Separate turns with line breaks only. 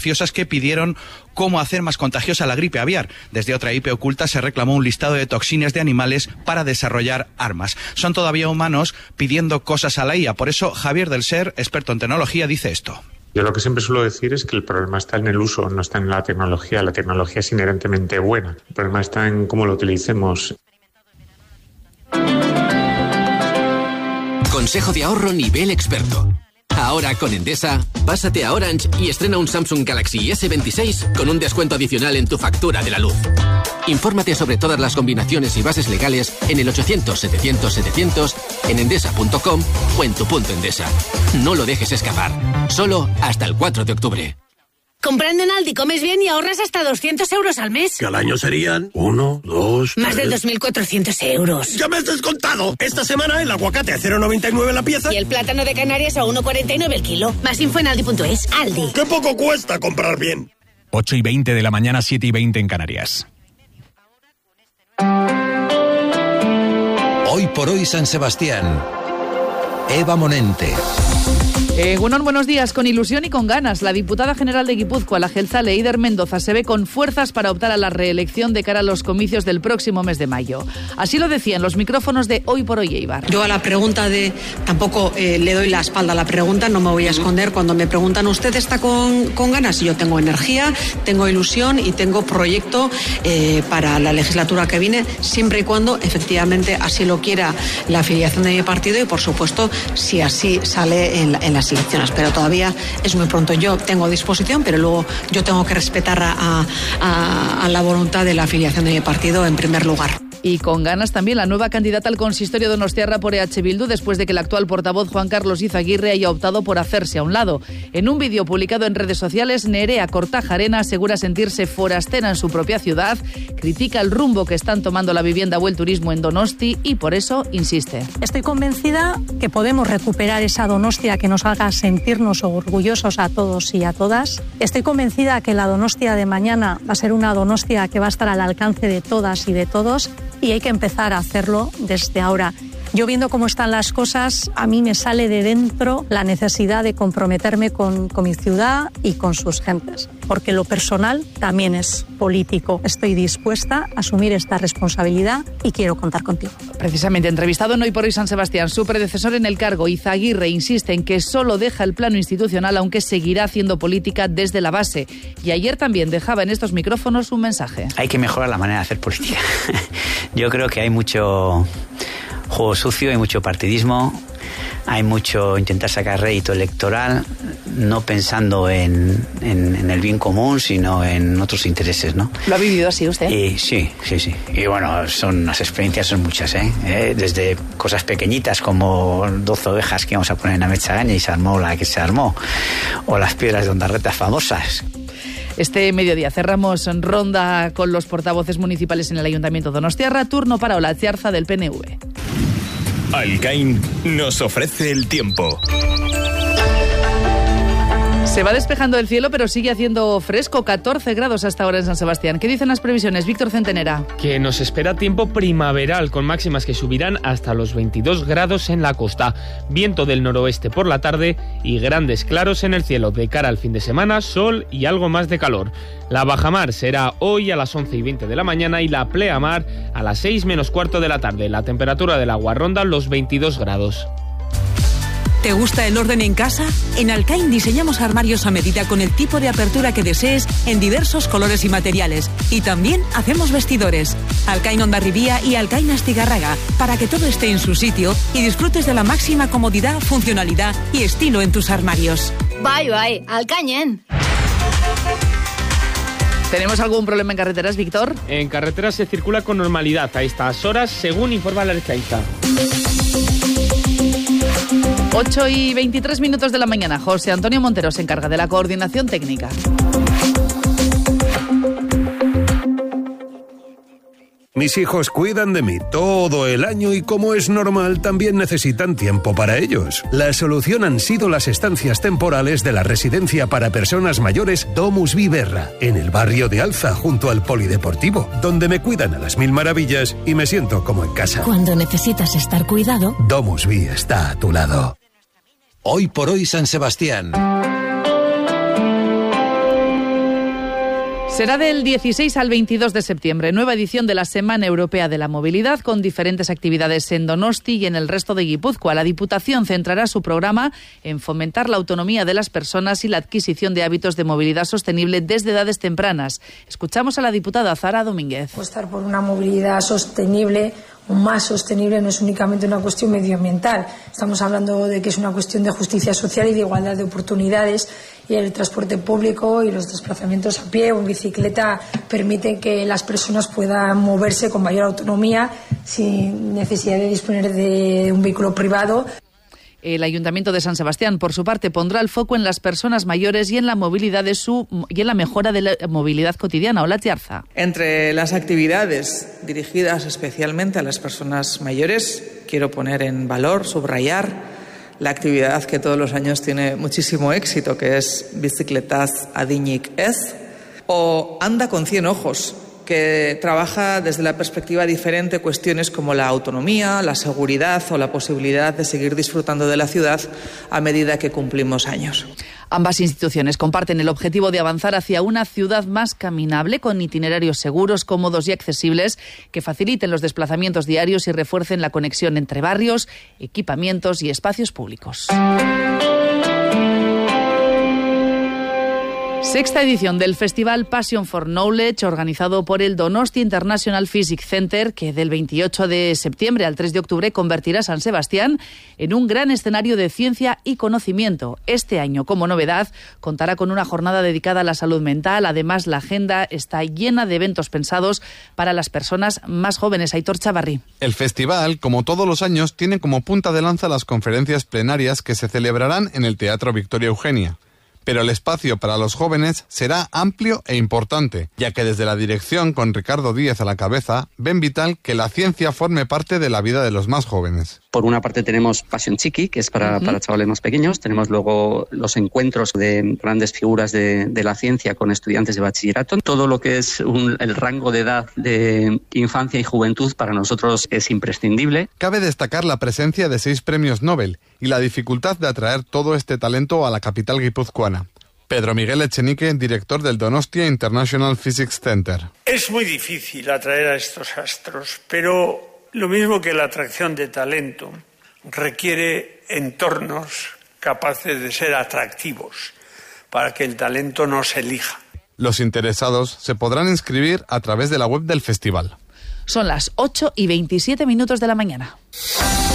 que pidieron cómo hacer más contagiosa la gripe aviar. Desde otra IP oculta se reclamó un listado de toxinas de animales para desarrollar armas. Son todavía humanos pidiendo cosas a la IA. Por eso Javier del Ser, experto en tecnología, dice esto.
Yo lo que siempre suelo decir es que el problema está en el uso, no está en la tecnología. La tecnología es inherentemente buena. El problema está en cómo lo utilicemos.
Consejo de ahorro nivel experto. Ahora con Endesa, pásate a Orange y estrena un Samsung Galaxy S26 con un descuento adicional en tu factura de la luz. Infórmate sobre todas las combinaciones y bases legales en el 800-700-700, en endesa.com o en tu punto Endesa. No lo dejes escapar. Solo hasta el 4 de octubre.
Comprando en Aldi comes bien y ahorras hasta 200 euros al mes.
Que al año serían 1, 2...
Más de 2.400 euros.
¡Ya me has descontado! Esta semana el aguacate a 0,99 la pieza.
Y el plátano de Canarias a 1,49 el kilo. Más info en aldi.es. Aldi.
¡Qué poco cuesta comprar bien!
8:20 de la mañana, 7:20 en Canarias.
Hoy por hoy San Sebastián. Eva Monente.
Egunon, buenos días. Con ilusión y con ganas, la diputada general de Guipúzcoa, la Jeltzale Eider Mendoza, se ve con fuerzas para optar a la reelección de cara a los comicios del próximo mes de mayo. Así lo decía en los micrófonos de Hoy por Hoy Eibar.
Yo a la pregunta tampoco le doy la espalda a la pregunta, no me voy a esconder. Cuando me preguntan, ¿usted está con ganas? Yo tengo energía, tengo ilusión y tengo proyecto para la legislatura que viene, siempre y cuando efectivamente así lo quiera la afiliación de mi partido y, por supuesto, si así sale en las elecciones, pero todavía es muy pronto. Yo tengo disposición, pero luego yo tengo que respetar a la voluntad de la afiliación de mi partido en primer lugar.
Y con ganas también la nueva candidata al consistorio donostiarra por EH Bildu, después de que el actual portavoz Juan Carlos Izaguirre haya optado por hacerse a un lado. En un vídeo publicado en redes sociales, Nerea Kortajarena asegura sentirse forastera en su propia ciudad, critica el rumbo que están tomando la vivienda o el turismo en Donosti y por eso insiste.
Estoy convencida que podemos recuperar esa Donostia que nos haga sentirnos orgullosos a todos y a todas. Estoy convencida que la Donostia de mañana va a ser una Donostia que va a estar al alcance de todas y de todos. Y hay que empezar a hacerlo desde ahora. Yo, viendo cómo están las cosas, a mí me sale de dentro la necesidad de comprometerme con mi ciudad y con sus gentes, porque lo personal también es político. Estoy dispuesta a asumir esta responsabilidad y quiero contar contigo.
Precisamente entrevistado en Hoy por Hoy San Sebastián, su predecesor en el cargo, Izaguirre, insiste en que solo deja el plano institucional, aunque seguirá haciendo política desde la base. Y ayer también dejaba en estos micrófonos un mensaje.
Hay que mejorar la manera de hacer política. Yo creo que hay mucho juego sucio, hay mucho partidismo, hay mucho intentar sacar rédito electoral, no pensando en el bien común, sino en otros intereses, ¿no?
¿Lo ha vivido así usted?
Sí. Y bueno, las experiencias son muchas, desde cosas pequeñitas como 12 ovejas que íbamos a poner en la Mechagaña y se armó la que se armó, o las piedras de Ondarreta famosas.
Este mediodía cerramos ronda con los portavoces municipales en el Ayuntamiento donostiarra, turno para Olatziarza del PNV.
Alcain nos ofrece el tiempo.
Se va despejando el cielo, pero sigue haciendo fresco, 14 grados hasta ahora en San Sebastián. ¿Qué dicen las previsiones, Víctor Centenera?
Que nos espera tiempo primaveral, con máximas que subirán hasta los 22 grados en la costa. Viento del noroeste por la tarde y grandes claros en el cielo. De cara al fin de semana, sol y algo más de calor. La bajamar será hoy a las 11:20 de la mañana y la pleamar a las 6 menos cuarto de la tarde. La temperatura del agua ronda los 22 grados.
¿Te gusta el orden en casa? En Alcain diseñamos armarios a medida con el tipo de apertura que desees en diversos colores y materiales. Y también hacemos vestidores. Alcain Hondarribía y Alcain Astigarraga, para que todo esté en su sitio y disfrutes de la máxima comodidad, funcionalidad y estilo en tus armarios.
Bye, Alcañen.
¿Tenemos algún problema en carreteras, Víctor?
En carreteras se circula con normalidad a estas horas, según informa la Ertzaintza.
8:23 de la mañana. José Antonio Montero se encarga de la coordinación técnica.
Mis hijos cuidan de mí todo el año y, como es normal, también necesitan tiempo para ellos. La solución han sido las estancias temporales de la residencia para personas mayores Domus Viverra, en el barrio de Alza, junto al polideportivo, donde me cuidan a las mil maravillas y me siento como en casa.
Cuando necesitas estar cuidado,
Domus Vi está a tu lado.
Hoy por Hoy San Sebastián.
Será del 16 al 22 de septiembre, nueva edición de la Semana Europea de la Movilidad, con diferentes actividades en Donosti y en el resto de Guipúzcoa. La Diputación centrará su programa en fomentar la autonomía de las personas y la adquisición de hábitos de movilidad sostenible desde edades tempranas. Escuchamos a la diputada Zara Domínguez.
Apostar por una movilidad sostenible o más sostenible no es únicamente una cuestión medioambiental. Estamos hablando de que es una cuestión de justicia social y de igualdad de oportunidades, y el transporte público y los desplazamientos a pie o en bicicleta permiten que las personas puedan moverse con mayor autonomía sin necesidad de disponer de un vehículo privado.
El Ayuntamiento de San Sebastián, por su parte, pondrá el foco en las personas mayores y en la movilidad y en la mejora de la movilidad cotidiana. Hola, Tiarza.
Entre las actividades dirigidas especialmente a las personas mayores, quiero poner en valor, subrayar la actividad que todos los años tiene muchísimo éxito, que es Bicicletaz Adinik Ez, o Anda con 100 ojos, que trabaja desde la perspectiva diferente cuestiones como la autonomía, la seguridad o la posibilidad de seguir disfrutando de la ciudad a medida que cumplimos años.
Ambas instituciones comparten el objetivo de avanzar hacia una ciudad más caminable, con itinerarios seguros, cómodos y accesibles, que faciliten los desplazamientos diarios y refuercen la conexión entre barrios, equipamientos y espacios públicos. Sexta edición del Festival Passion for Knowledge, organizado por el Donosti International Physics Center, que del 28 de septiembre al 3 de octubre convertirá a San Sebastián en un gran escenario de ciencia y conocimiento. Este año, como novedad, contará con una jornada dedicada a la salud mental. Además, la agenda está llena de eventos pensados para las personas más jóvenes. Aitor Chavarri.
El festival, como todos los años, tiene como punta de lanza las conferencias plenarias que se celebrarán en el Teatro Victoria Eugenia. Pero el espacio para los jóvenes será amplio e importante, ya que desde la dirección, con Ricardo Díez a la cabeza, ven vital que la ciencia forme parte de la vida de los más jóvenes.
Por una parte tenemos Passion Chiqui, que es para chavales más pequeños. Tenemos luego los encuentros de grandes figuras de la ciencia con estudiantes de bachillerato. Todo lo que es el rango de edad de infancia y juventud para nosotros es imprescindible.
Cabe destacar la presencia de 6 premios Nobel y la dificultad de atraer todo este talento a la capital guipuzcoana. Pedro Miguel Echenique, director del Donostia International Physics Center.
Es muy difícil atraer a estos astros, pero lo mismo que la atracción de talento requiere entornos capaces de ser atractivos para que el talento nos elija.
Los interesados se podrán inscribir a través de la web del festival.
Son las 8:27 de la mañana.